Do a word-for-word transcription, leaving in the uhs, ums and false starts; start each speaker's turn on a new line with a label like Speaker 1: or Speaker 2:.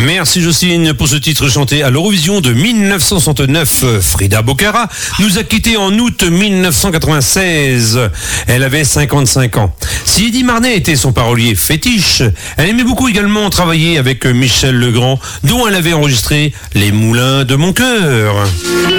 Speaker 1: Merci Jocelyne pour ce titre chanté à l'Eurovision de mille neuf cent soixante-neuf. Frida Bocara nous a quittés en août mille neuf cent quatre-vingt-seize. Elle avait cinquante-cinq ans. Si Eddy Marnay était son parolier fétiche, elle aimait beaucoup également travailler avec Michel Legrand, dont elle avait enregistré Les Moulins de mon cœur.